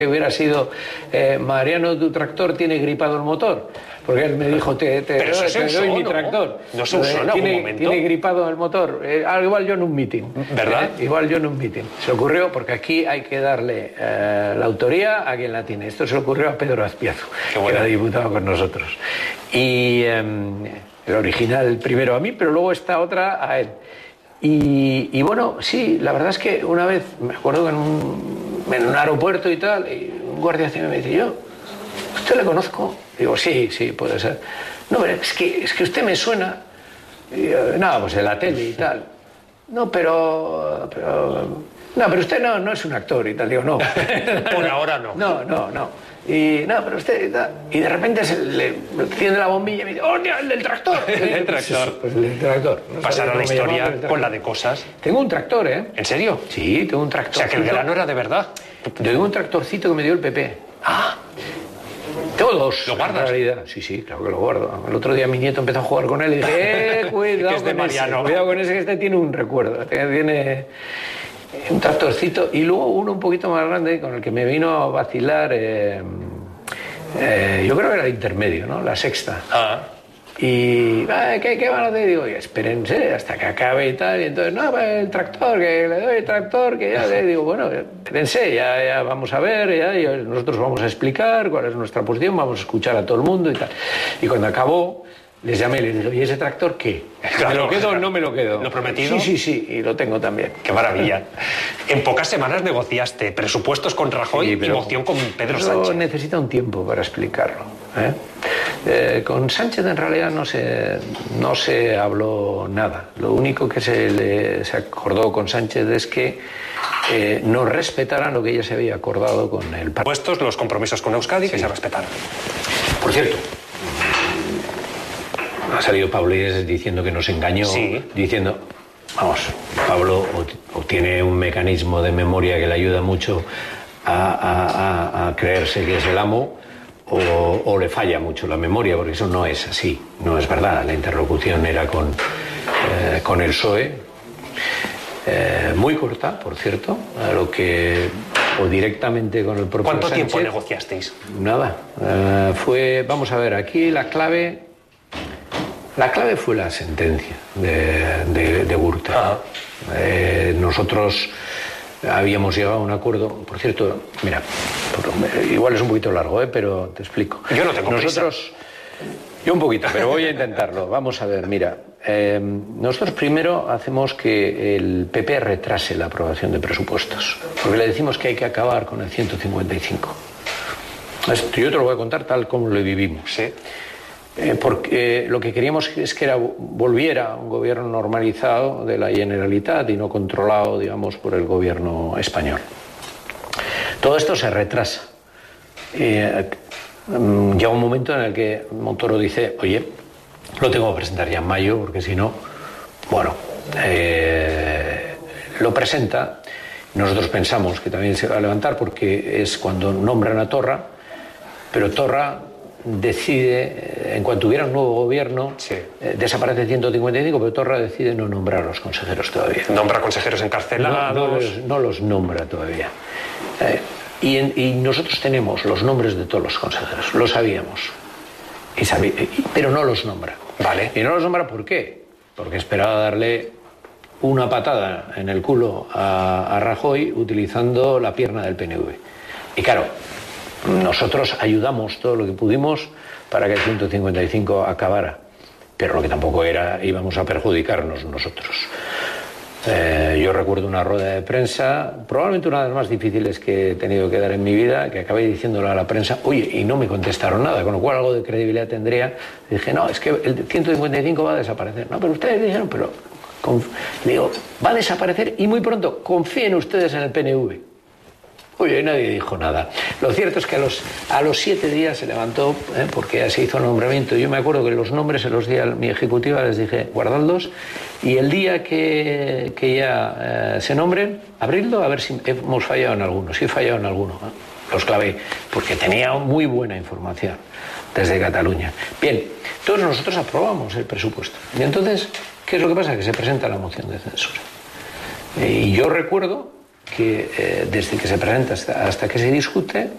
que hubiera sido Mariano, tu tractor tiene gripado el motor, porque él me dijo te doy mi tractor. No se usó en algún momento. Tiene gripado el motor. Igual yo en un meeting. ¿Verdad? Igual yo en un meeting. Se ocurrió, porque aquí hay que darle la autoría a quien la tiene. Esto se le ocurrió a Pedro Azpiazu, que era diputado con nosotros. Y el original primero a mí, pero luego esta otra a él. Y bueno, sí, la verdad es que una vez, me acuerdo que en un aeropuerto y tal, y un guardia civil me dice, yo, ¿usted le conozco? Digo, sí, puede ser. No, pero es que usted me suena. Y, nada, pues en la tele y tal. No, pero usted no es un actor y tal. Digo, no. Por ahora no. No. Y no, pero usted... Y de repente se le enciende la bombilla y me dice, ¡oh, el del tractor! El tractor. Pues el tractor. No pasará la historia con la de cosas. Tengo un tractor, ¿eh? ¿En serio? Sí, tengo un tractor. O sea, que el grano era de verdad. Tengo un tractorcito que me dio el PP. ¡Ah! Tengo dos. ¿Lo guardas? En realidad. Sí, claro que lo guardo. El otro día mi nieto empezó a jugar con él y dije, cuidado que es de Mariano. Cuidado con ese, que este tiene un recuerdo. Tiene un tractorcito. Y luego uno un poquito más grande con el que me vino a vacilar, yo creo que era el intermedio, ¿no? La sexta. Y, ¿qué van a hacer? Digo, espérense hasta que acabe y tal. Y entonces, no, el tractor, que le doy el tractor, que ya le digo, bueno, espérense, ya vamos a ver, ya nosotros vamos a explicar cuál es nuestra posición, vamos a escuchar a todo el mundo y tal. Y cuando acabó, les llamé y les dije, ¿y ese tractor qué? Claro, ¿Me lo quedo o no me lo quedo? ¿Lo prometido? Sí, y lo tengo también. ¡Qué maravilla! En pocas semanas negociaste presupuestos con Rajoy y moción con Pedro Sánchez. Necesita un tiempo para explicarlo, con Sánchez en realidad no se habló nada. Lo único que se acordó con Sánchez es que no respetaran lo que ya se había acordado con el partido. Puestos los compromisos con Euskadi, que se respetaran. Por cierto, ha salido Pablo Iglesias diciendo que nos engañó, diciendo, vamos, Pablo o tiene un mecanismo de memoria que le ayuda mucho a creerse que es el amo, o le falla mucho la memoria, porque eso no es así, no es verdad. La interlocución era con el PSOE, muy corta, por cierto, o directamente con el propio ¿Cuánto Sánchez. tiempo negociasteis? Nada, vamos a ver, aquí la clave fue la sentencia de Gürtel. Nosotros habíamos llegado a un acuerdo, por cierto, mira, igual es un poquito largo, pero te explico. Yo no tengo prisa. Yo un poquito, pero voy a intentarlo. Vamos a ver, mira, nosotros primero hacemos que el PP retrase la aprobación de presupuestos, porque le decimos que hay que acabar con el 155. Yo te lo voy a contar tal como lo vivimos. Sí. Porque lo que queríamos es que volviera un gobierno normalizado de la Generalitat y no controlado, digamos, por el gobierno español. Todo esto se retrasa. Llega un momento en el que Montoro dice, oye, lo tengo que presentar ya en mayo, porque si no, bueno, lo presenta. Nosotros pensamos que también se va a levantar porque es cuando nombran a Torra, pero Torra decide, en cuanto hubiera un nuevo gobierno, desaparece 155, pero Torra decide no nombrar a los consejeros todavía. ¿Nombra consejeros encarcelados? No los nombra todavía. Y nosotros tenemos los nombres de todos los consejeros, lo sabíamos, pero no los nombra. Vale. ¿Y no los nombra por qué? Porque esperaba darle una patada en el culo a Rajoy utilizando la pierna del PNV. Y claro, nosotros ayudamos todo lo que pudimos para que el 155 acabara, pero lo que tampoco íbamos a perjudicarnos nosotros. Yo recuerdo una rueda de prensa, probablemente una de las más difíciles que he tenido que dar en mi vida, que acabé diciéndole a la prensa, oye, y no me contestaron nada, con lo cual algo de credibilidad tendría. Dije, no, es que el 155 va a desaparecer. No, pero ustedes dijeron, le digo, va a desaparecer y muy pronto, confíen ustedes en el PNV. Oye, nadie dijo nada. Lo cierto es que a los 7 días se levantó, porque ya se hizo el nombramiento. Yo me acuerdo que los nombres se los di a mi ejecutiva, les dije, guardadlos, y el día que ya se nombren, abridlo, a ver si hemos fallado en alguno. Si he fallado en alguno, los clavé, porque tenía muy buena información desde Cataluña. Bien, todos nosotros aprobamos el presupuesto. Y entonces, ¿qué es lo que pasa? Que se presenta la moción de censura. Y yo recuerdo que desde que se presenta hasta que se discute,